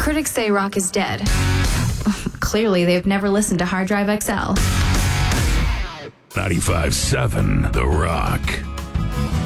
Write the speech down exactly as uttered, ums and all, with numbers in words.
Critics say rock is dead. Clearly, they've never listened to Hard Drive X L. ninety-five seven The Rock.